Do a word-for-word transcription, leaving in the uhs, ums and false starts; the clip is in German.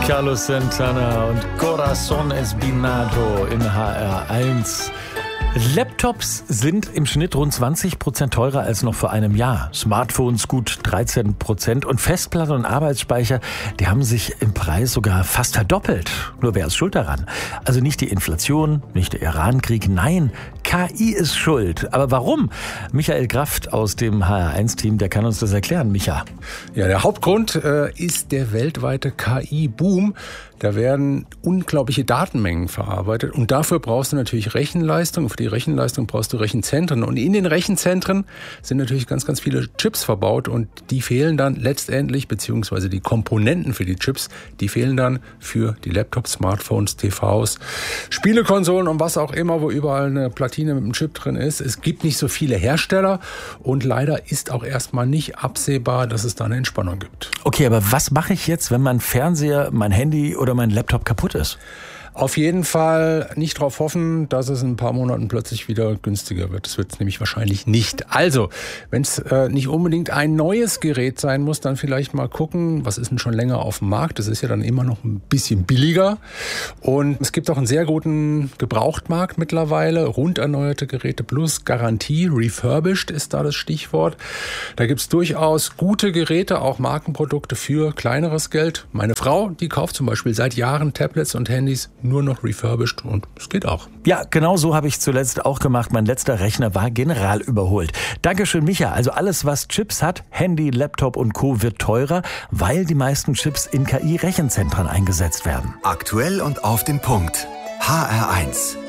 Carlos Santana und Corazón Espinado in H R eins. Laptops sind im Schnitt rund zwanzig Prozent teurer als noch vor einem Jahr. Smartphones gut dreizehn Prozent und Festplatte und Arbeitsspeicher, die haben sich im Preis sogar fast verdoppelt. Nur wer ist schuld daran? Also nicht die Inflation, nicht der Irankrieg, nein, K I ist schuld. Aber warum? Michael Kraft aus dem H R eins Team, der kann uns das erklären. Micha. Ja, der Hauptgrund äh, ist der weltweite K I-Boom. Da werden unglaubliche Datenmengen verarbeitet und dafür brauchst du natürlich Rechenleistung. Und für die Rechenleistung brauchst du Rechenzentren. Und in den Rechenzentren sind natürlich ganz, ganz viele Chips verbaut und die fehlen dann letztendlich, beziehungsweise die Komponenten für die Chips, die fehlen dann für die Laptops, Smartphones, T Vs, Spielekonsolen und was auch immer, wo überall eine Platine mit einem Chip drin ist. Es gibt nicht so viele Hersteller und leider ist auch erstmal nicht absehbar, dass es da eine Entspannung gibt. Okay, aber was mache ich jetzt, wenn mein Fernseher, mein Handy oder mein Laptop kaputt ist? Auf jeden Fall nicht darauf hoffen, dass es in ein paar Monaten plötzlich wieder günstiger wird. Das wird es nämlich wahrscheinlich nicht. Also, wenn es äh, nicht unbedingt ein neues Gerät sein muss, dann vielleicht mal gucken, was ist denn schon länger auf dem Markt. Das ist ja dann immer noch ein bisschen billiger. Und es gibt auch einen sehr guten Gebrauchtmarkt mittlerweile. Rund erneuerte Geräte plus Garantie. Refurbished ist da das Stichwort. Da gibt es durchaus gute Geräte, auch Markenprodukte für kleineres Geld. Meine Frau, die kauft zum Beispiel seit Jahren Tablets und Handys nur noch refurbished und es geht auch. Ja, genau so habe ich zuletzt auch gemacht. Mein letzter Rechner war general überholt. Dankeschön, Micha. Also alles, was Chips hat, Handy, Laptop und Co. wird teurer, weil die meisten Chips in K I-Rechenzentren eingesetzt werden. Aktuell und auf den Punkt. H R eins.